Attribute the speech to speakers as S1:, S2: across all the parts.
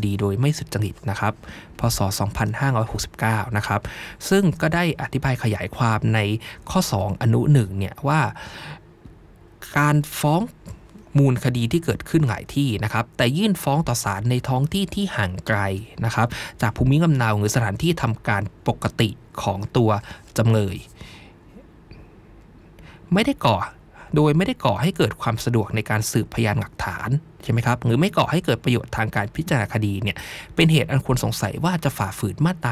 S1: ดีโดยไม่สุจริตนะครับพ.ศ. 2569นะครับซึ่งก็ได้อธิบายขยายความในข้อ2อนุ1เนี่ยว่าการฟ้องมูลคดีที่เกิดขึ้นหลายที่นะครับแต่ยื่นฟ้องต่อศาลในท้องที่ที่ห่างไกลนะครับจากภูมิลำเนาหรือสถานที่ทำการปกติของตัวจำเลยไม่ได้ก่อให้เกิดความสะดวกในการสืบพยานหลักฐานใช่ไหมครับหรือไม่ก่อให้เกิดประโยชน์ทางการพิจารณาคดีเนี่ยเป็นเหตุอันควรสงสัยว่าจะฝ่าฝืนมาตรา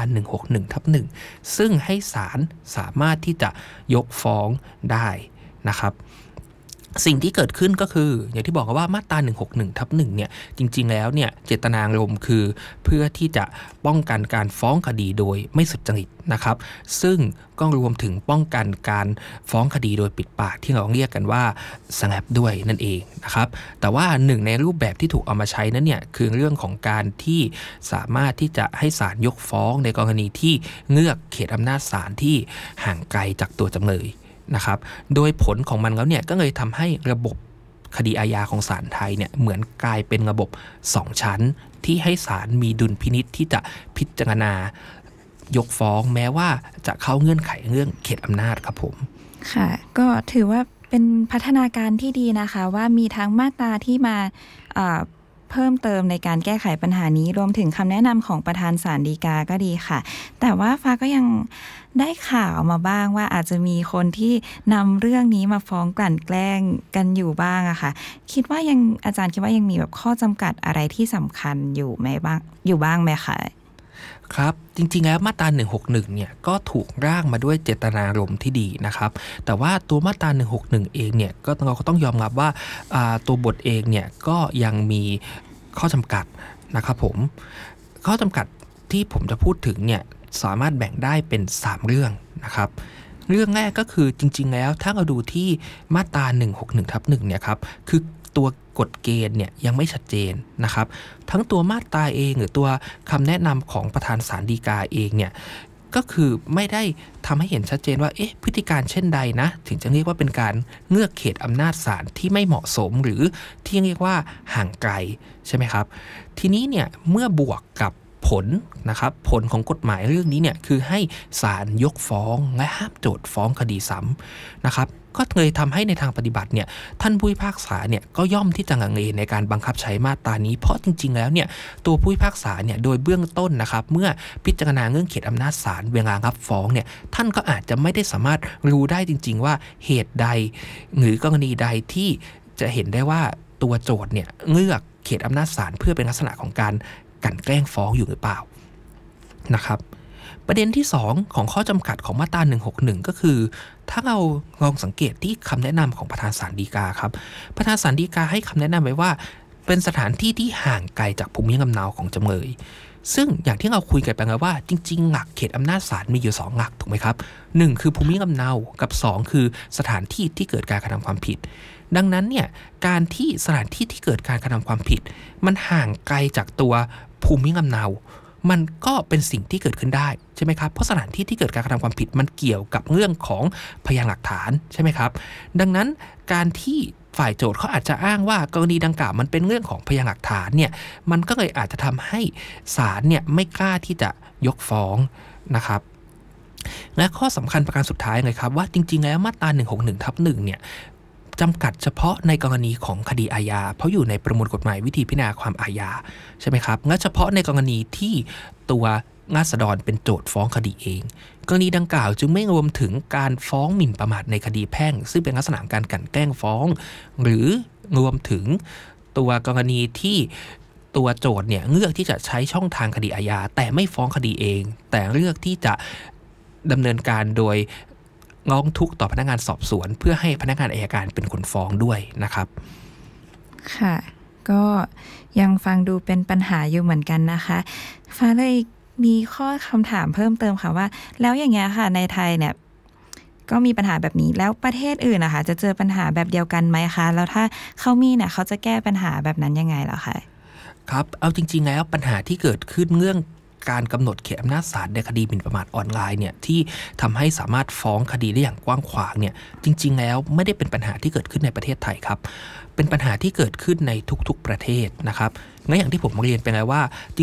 S1: 161/1 ซึ่งให้ศาลสามารถที่จะยกฟ้องได้นะครับสิ่งที่เกิดขึ้นก็คืออย่างที่บอกว่ามาตรา 161/1 เนี่ยจริงๆแล้วเนี่ยเจตนารมณ์คือเพื่อที่จะป้องกันการฟ้องคดีโดยไม่สุจริตนะครับซึ่งก็รวมถึงป้องกันการฟ้องคดีโดยปิดปากที่เราเรียกกันว่า SLAPP ด้วยนั่นเองนะครับแต่ว่าหนึ่งในรูปแบบที่ถูกเอามาใช้นั้นเนี่ยคือเรื่องของการที่สามารถที่จะให้ศาลยกฟ้องในกรณีที่เงือกเขตอำนาจศาลที่ห่างไกลจากตัวจำเลยนะครับโดยผลของมันแล้วเนี่ยก็เลยทำให้ระบบคดีอาญาของศาลไทยเนี่ยเหมือนกลายเป็นระบบ2ชั้นที่ให้ศาลมีดุลพินิจที่จะพิจารณายกฟ้องแม้ว่าจะเข้าเงื่อนไขเรื่องเขตอำนาจครับผม
S2: ค่ะก็ถือว่าเป็นพัฒนาการที่ดีนะคะว่ามีทั้งมาตราที่มาเพิ่มเติมในการแก้ไขปัญหานี้รวมถึงคำแนะนำของประธานศาลฎีกาก็ดีค่ะแต่ว่าฟ้าก็ยังได้ข่าวมาบ้างว่าอาจจะมีคนที่นำเรื่องนี้มาฟ้องกลั่นแกล้งกันอยู่บ้างอะค่ะอาจารย์คิดว่ายังมีแบบข้อจำกัดอะไรที่สำคัญอยู่บ้างไหมคะ
S1: ครับจริงๆแล้วมาตรา 161 เนี่ยก็ถูกร่างมาด้วยเจตนารมณ์ที่ดีนะครับแต่ว่าตัวมาตรา 161 เองเนี่ยเราก็ต้องยอมรับว่าตัวบทเองเนี่ยก็ยังมีข้อจำกัดนะครับผมข้อจำกัดที่ผมจะพูดถึงเนี่ยสามารถแบ่งได้เป็น3เรื่องนะครับเรื่องแรกก็คือจริงๆแล้วถ้าเราดูที่มาตรา 161/1 เนี่ยครับคือตัวกฎเกณฑ์เนี่ยยังไม่ชัดเจนนะครับทั้งตัวมาตราเองหรือตัวคำแนะนำของประธานศาลฎีกาเองเนี่ยก็คือไม่ได้ทำให้เห็นชัดเจนว่าพฤติการเช่นใดนะถึงจะเรียกว่าเป็นการเงือกเขตอำนาจศาลที่ไม่เหมาะสมหรือที่เรียกว่าห่างไกลใช่ไหมครับทีนี้เนี่ยเมื่อบวกกับผลนะครับผลของกฎหมายเรื่องนี้เนี่ยคือให้ศาลยกฟ้องและห้ามโจทก์ฟ้องคดีซ้ำนะครับก็เลยทำให้ในทางปฏิบัติเนี่ยท่านผู้พิพากษาเนี่ยก็ย่อมที่จะลังเลในการบังคับใช้มาตรานี้เพราะจริงๆแล้วเนี่ยตัวผู้พิพากษาเนี่ยโดยเบื้องต้นนะครับเมื่อพิจารณาเงื่อนเขตอำนาจศาลเวลารับฟ้องเนี่ยท่านก็อาจจะไม่ได้สามารถรู้ได้จริงๆว่าเหตุใดหรือกรณีใดที่จะเห็นได้ว่าตัวโจทก์เนี่ยเงือกเขตอำนาจศาลเพื่อเป็นลักษณะของการกลั่นแกล้งฟ้องอยู่หรือเปล่านะครับประเด็นที่2ของข้อจำกัดของมาตรา 161 ก็คือถ้าเราลองสังเกตที่คำแนะนำของประธานศาลฎีกาครับประธานศาลฎีกาให้คำแนะนำไว้ว่าเป็นสถานที่ที่ห่างไกลจากภูมิลำเนาของจำเลยซึ่งอย่างที่เราคุยกันไปแล้วว่าจริงๆหลักเขตอำนาจศาลมีอยู่2หลักถูกไหมครับ1คือภูมิลำเนากับ2คือสถานที่ที่เกิดการกระทำความผิดดังนั้นเนี่ยการที่สถานที่ที่เกิดการกระทำความผิดมันห่างไกลจากตัวภูมิลำเนามันก็เป็นสิ่งที่เกิดขึ้นได้ใช่ไหมครับเพราะสถานที่ที่เกิดการกระทำความผิดมันเกี่ยวกับเรื่องของพยานหลักฐานใช่ไหมครับดังนั้นการที่ฝ่ายโจทก์เขาอาจจะอ้างว่ากรณีดังกล่าวมันเป็นเรื่องของพยานหลักฐานเนี่ยมันก็เลยอาจจะทำให้ศาลเนี่ยไม่กล้าที่จะยกฟ้องนะครับและข้อสำคัญประการสุดท้ายเลยครับว่าจริงๆแล้วมาตรา 161/1 เนี่ยจำกัดเฉพาะในกรณีของคดีอาญาเพราะอยู่ในประมวลกฎหมายวิธีพิจารณาความอาญาใช่ไหมครับและเฉพาะในกรณีที่ตัวราษฎรเป็นโจทก์ฟ้องคดีเองกรณีดังกล่าวจึงไม่รวมถึงการฟ้องหมิ่นประมาทในคดีแพ่งซึ่งเป็นลักษณะการกลั่นแกล้งฟ้องหรือรวมถึงตัวกรณีที่ตัวโจทก์เนี่ยเลือกที่จะใช้ช่องทางคดีอาญาแต่ไม่ฟ้องคดีเองแต่เลือกที่จะดำเนินการโดยร้องทุกข์ต่อพนักงานสอบสวนเพื่อให้พนักงานอัยการเป็นคนฟ้องด้วยนะครับ
S2: ค่ะก็ยังฟังดูเป็นปัญหาอยู่เหมือนกันนะคะฟ้าเลยมีข้อคำถามเพิ่มเติมค่ะว่าแล้วอย่างเงี้ยค่ะในไทยเนี่ยก็มีปัญหาแบบนี้แล้วประเทศอื่นนะคะจะเจอปัญหาแบบเดียวกันไหมคะแล้วถ้าเขามีเนี่ยเขาจะแก้ปัญหาแบบนั้นยังไงเหรอคะ
S1: ครับเอาจริงๆแล้วปัญหาที่เกิดขึ้นเรื่องการกำหนดเขตอำนาจศาลในคดีหมิ่นประมาทออนไลน์เนี่ยที่ทำให้สามารถฟ้องคดีได้อย่างกว้างขวางเนี่ยจริงๆแล้วไม่ได้เป็นปัญหาที่เกิดขึ้นในประเทศไทยครับเป็นปัญหาที่เกิดขึ้นในทุกๆประเทศนะครับงั้นอย่างที่ผมเรียนไปแล้วว่า